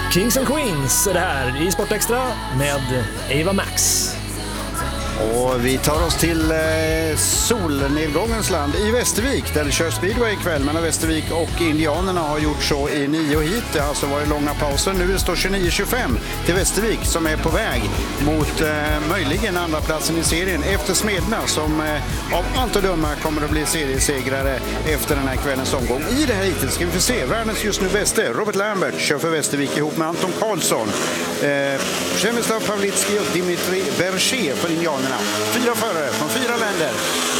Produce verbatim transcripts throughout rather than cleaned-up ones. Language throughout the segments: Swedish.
Kings and Queens är det här i Sport Extra med Ava Max. Och vi tar oss till eh, solnedgångens land i Västervik där det körs speedway ikväll. Men Västervik och Indianerna har gjort så i nio hit. Det har alltså varit långa pauser. Nu står tjugonio tjugofem till Västervik som är på väg mot eh, möjligen andra platsen i serien efter Smedna som eh, av allt att döma kommer att bli seriesegrare efter den här kvällens omgång. I det här hitet ska vi få se världens just nu bäste Robert Lambert kör för Västervik ihop med Anton Karlsson. Eh, Przemysław Pawlicki och Dimitri Berger för Indianerna. Fyra förare från fyra länder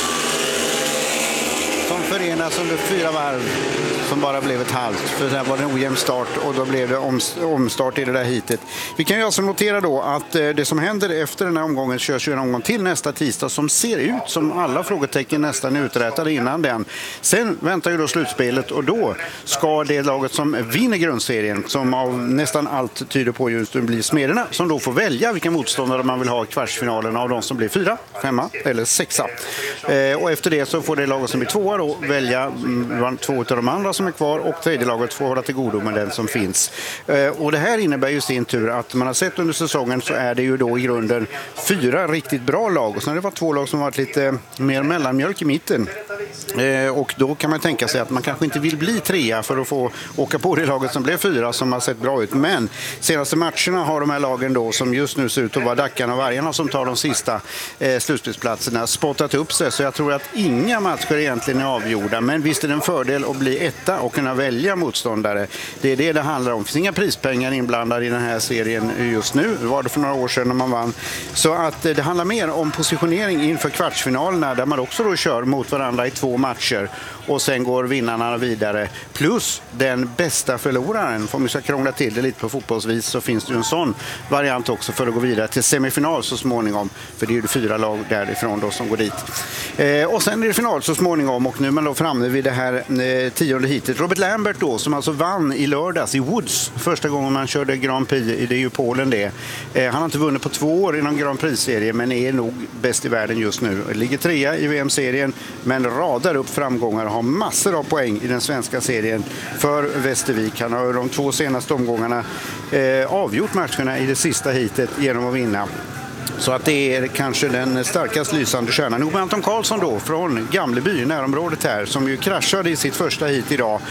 som förenas under fyra varv som bara blev ett halvt. För sen var det en ojämn start och då blev det om, omstart i det där hitet. Vi kan ju alltså notera då att eh, det som händer efter den här omgången körs ju en omgång till nästa tisdag som ser ut som alla frågetecken nästan uträtade innan den. Sen väntar ju då slutspelet och då ska det laget som vinner grundserien som av nästan allt tyder på just nu blir Smederna som då får välja vilka motståndare man vill ha i kvartsfinalen av de som blir fyra, femma eller sexa. Eh, och efter det så får det laget som blir tvåa då välja mm, två av de andra som är kvar och tredje laget får hålla till godo med den som finns. Eh, och det här innebär ju sin tur att man har sett under säsongen så är det ju då i grunden fyra riktigt bra lag och sen har det varit två lag som varit lite mer mellanmjölk i mitten. Eh, och då kan man tänka sig att man kanske inte vill bli trea för att få åka på det laget som blev fyra som har sett bra ut. Men senaste matcherna har de här lagen då som just nu ser ut att vara Dackarna och Vargarna som tar de sista eh, slutspelsplatserna spottat upp sig. Så jag tror att inga matcher egentligen är avgjorda. Men visst är det en fördel att bli etta och kunna välja motståndare. Det är det det handlar om. Det finns inga prispengar inblandade i den här serien just nu. Det var det för några år sedan när man vann. Så att eh, det handlar mer om positionering inför kvartsfinalerna där man också då kör mot varandra i två matcher och sen går vinnarna vidare plus den bästa förloraren. Om vi ska krångla till det lite på fotbollsvis så finns det ju en sån variant också för att gå vidare till semifinal så småningom för det är ju fyra lag därifrån då som går dit. Eh, och sen är det final så småningom och nu är man då framme vid det här eh, tionde hitet. Robert Lambert då som alltså vann i lördags i Woods första gången man körde Grand Prix i det är ju Polen det. Eh, han har inte vunnit på två år i någon Grand Prix-serie men är nog bäst i världen just nu. Ligger trea i V M-serien men radar upp framgångar och har massor av poäng i den svenska serien för Västervik. Han har de två senaste omgångarna eh, avgjort matcherna i det sista hitet genom att vinna. Så att det är kanske den starkast lysande stjärnan. Nog med Anton Karlsson då från Gamleby, närområdet här, som ju kraschade i sitt första hit idag.